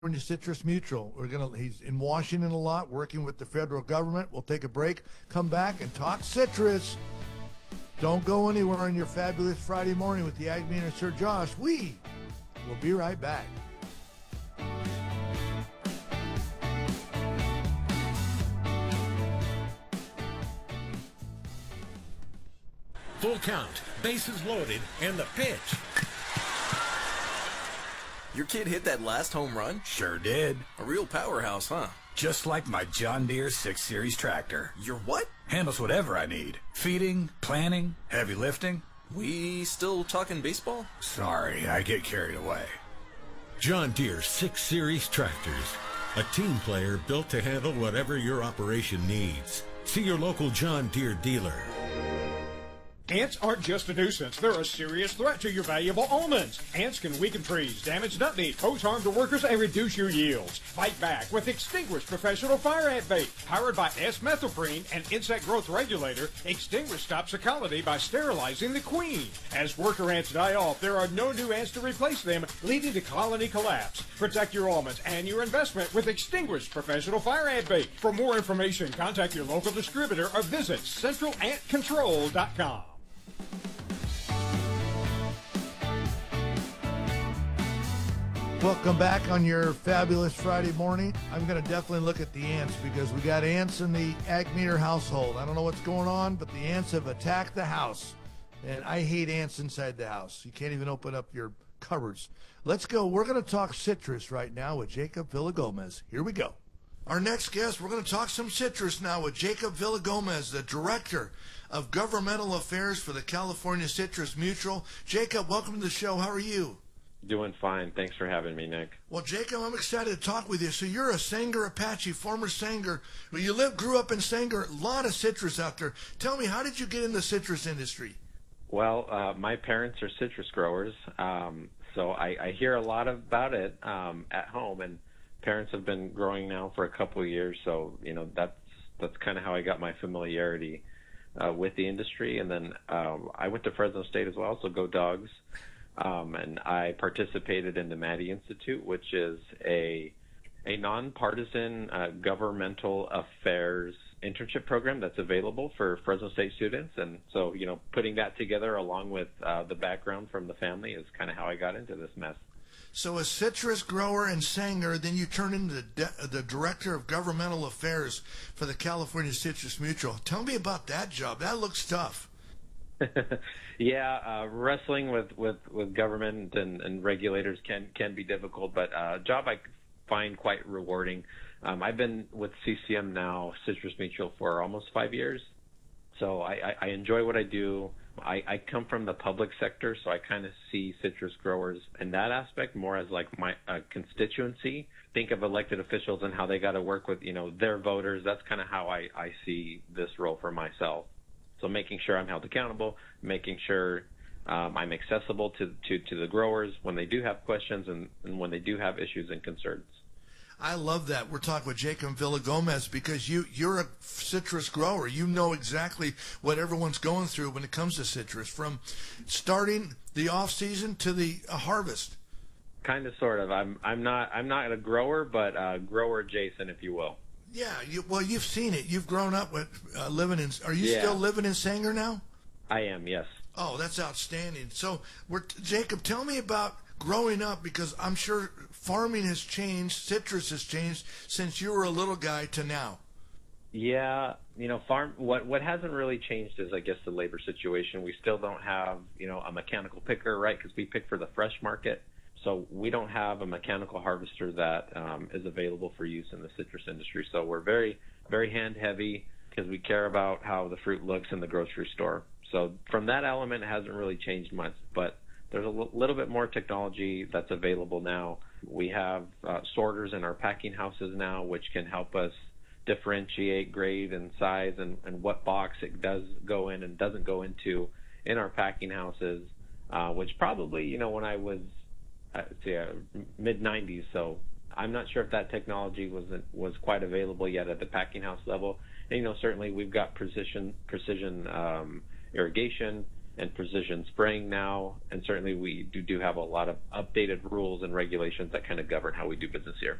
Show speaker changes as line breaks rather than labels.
Citrus Mutual. He's in Washington a lot, working with the federal government. We'll take a break, come back, and talk citrus. Don't go anywhere on your fabulous Friday morning with the Ag Meter and Sir Josh. We will be right back.
Full count, bases loaded, and the pitch.
Your kid hit that last home run?
Sure did.
A real powerhouse, huh?
Just like my John Deere 6 Series tractor.
Your what?
Handles whatever I need. Feeding, planting, heavy lifting.
We still talking baseball?
Sorry, I get carried away.
John Deere 6 Series tractors. A team player built to handle whatever your operation needs. See your local John Deere dealer.
Ants aren't just a nuisance. They're a serious threat to your valuable almonds. Ants can weaken trees, damage nut meat, pose harm to workers, and reduce your yields. Fight back with Extinguish Professional Fire Ant Bait. Powered by S-methoprene, an insect growth regulator, Extinguish stops the colony by sterilizing the queen. As worker ants die off, there are no new ants to replace them, leading to colony collapse. Protect your almonds and your investment with Extinguish Professional Fire Ant Bait. For more information, contact your local distributor or visit centralantcontrol.com.
Welcome back on your fabulous Friday morning. I'm going to definitely look at the ants because we got ants in the Ag Meter household. I don't know what's going on, but the ants have attacked the house. And I hate ants inside the house. You can't even open up your cupboards. Let's go. We're going to talk citrus right now with Jacob Villagomez. Here we go. Our next guest, we're going to talk some citrus now with Jacob Villagomez, the Director of Governmental Affairs for the California Citrus Mutual. Jacob, welcome to the show. How are you?
Doing fine. Thanks for having me, Nick.
Well, Jacob, I'm excited to talk with you. So you're a Sanger Apache, former Sanger. Well, you grew up in Sanger, a lot of citrus out there. Tell me, how did you get in the citrus industry?
Well, my parents are citrus growers, so I hear a lot about it at home, and parents have been growing now for a couple of years, so that's kind of how I got my familiarity with the industry. And then I went to Fresno State as well, so go Dogs. And I participated in the Maddie Institute, which is a nonpartisan governmental affairs internship program that's available for Fresno State students. And so, putting that together along with the background from the family is kind of how I got into this mess.
So a citrus grower and Sanger, then you turn into the Director of Governmental Affairs for the California Citrus Mutual. Tell me about that job. That looks tough.
Yeah, wrestling with government and regulators can be difficult, but a job I find quite rewarding. I've been with CCM now, Citrus Mutual, for almost 5 years, so I enjoy what I do. I come from the public sector, so I kind of see citrus growers in that aspect more as like my constituency. Think of elected officials and how they got to work with their voters. That's kind of how I see this role for myself. So making sure I'm held accountable, making sure I'm accessible to the growers when they do have questions and when they do have issues and concerns.
I love that. We're talking with Jacob Villagomez because you're a citrus grower. You know exactly what everyone's going through when it comes to citrus, from starting the off season to the harvest.
Kind of, sort of. I'm not a grower, but grower adjacent, if you will.
Yeah, you've seen it. You've grown up with living in. Are you still living in Sanger now?
I am, yes.
Oh, that's outstanding. So, Jacob, tell me about growing up, because I'm sure farming has changed, citrus has changed since you were a little guy to now.
Yeah, what hasn't really changed is, I guess, the labor situation. We still don't have, a mechanical picker, right? Because we pick for the fresh market. So we don't have a mechanical harvester that is available for use in the citrus industry. So we're very, very hand heavy because we care about how the fruit looks in the grocery store. So from that element, it hasn't really changed much, but there's a little bit more technology that's available now. We have sorters in our packing houses now, which can help us differentiate grade and size and what box it does go in and doesn't go into in our packing houses, which probably, when I was mid-90s, so I'm not sure if that technology was quite available yet at the packing house level. And, certainly we've got precision irrigation and precision spraying now, and certainly we do have a lot of updated rules and regulations that kind of govern how we do business here.